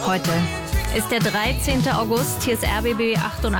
Heute ist der 13. August, hier ist RBB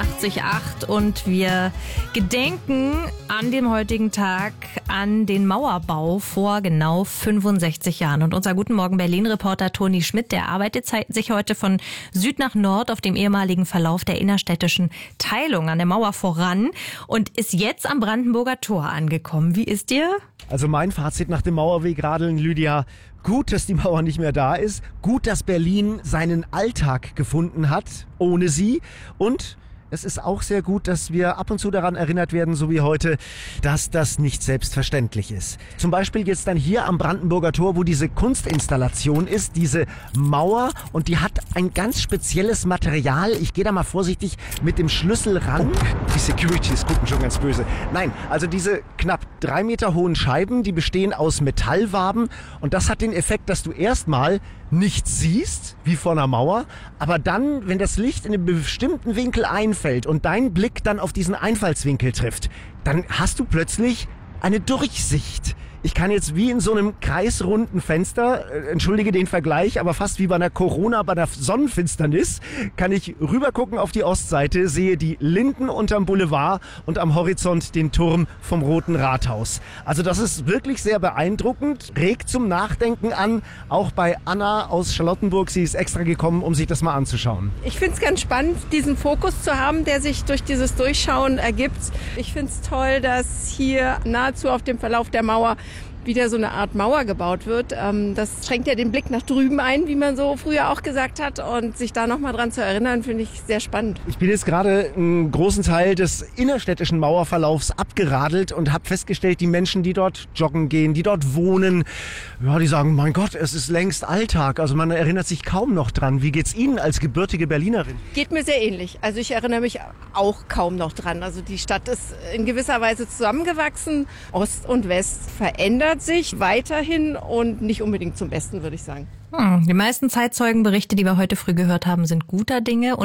88.8 und wir gedenken an dem heutigen Tag an den Mauerbau vor genau 65 Jahren. Und unser Guten Morgen Berlin-Reporter Toni Schmidt, der arbeitet sich heute von Süd nach Nord auf dem ehemaligen Verlauf der innerstädtischen Teilung an der Mauer voran und ist jetzt am Brandenburger Tor angekommen. Wie ist dir? Also mein Fazit nach dem Mauerwegradeln, Lydia: Gut, dass die Mauer nicht mehr da ist. Gut, dass Berlin seinen Alltag gefunden hat ohne sie. Und es ist auch sehr gut, dass wir ab und zu daran erinnert werden, so wie heute, dass das nicht selbstverständlich ist. Zum Beispiel jetzt dann hier am Brandenburger Tor, wo diese Kunstinstallation ist, diese Mauer, und die hat ein ganz spezielles Material. Ich gehe da mal vorsichtig mit dem Schlüssel ran. Die Securities gucken schon ganz böse. Nein, also diese knapp 3 Meter hohen Scheiben, die bestehen aus Metallwaben, und das hat den Effekt, dass du erstmal nichts siehst, wie vor einer Mauer, aber dann, wenn das Licht in einen bestimmten Winkel einfällt und dein Blick dann auf diesen Einfallswinkel trifft, dann hast du plötzlich eine Durchsicht. Ich kann jetzt wie in so einem kreisrunden Fenster, entschuldige den Vergleich, aber fast wie bei einer bei einer Sonnenfinsternis, kann ich rübergucken auf die Ostseite, sehe die Linden unterm Boulevard und am Horizont den Turm vom Roten Rathaus. Also das ist wirklich sehr beeindruckend, regt zum Nachdenken an, auch bei Anna aus Charlottenburg. Sie ist extra gekommen, um sich das mal anzuschauen. Ich finde es ganz spannend, diesen Fokus zu haben, der sich durch dieses Durchschauen ergibt. Ich finde es toll, dass hier nahezu auf dem Verlauf der Mauer wieder so eine Art Mauer gebaut wird. Das schränkt ja den Blick nach drüben ein, wie man so früher auch gesagt hat. Und sich da nochmal dran zu erinnern, finde ich sehr spannend. Ich bin jetzt gerade einen großen Teil des innerstädtischen Mauerverlaufs abgeradelt und habe festgestellt, die Menschen, die dort joggen gehen, die dort wohnen, ja, die sagen, mein Gott, es ist längst Alltag. Also man erinnert sich kaum noch dran. Wie geht's Ihnen als gebürtige Berlinerin? Geht mir sehr ähnlich. Also ich erinnere mich auch kaum noch dran. Also die Stadt ist in gewisser Weise zusammengewachsen. Ost und West verändert sich weiterhin und nicht unbedingt zum Besten, würde ich sagen. Die meisten Zeitzeugenberichte, die wir heute früh gehört haben, sind guter Dinge.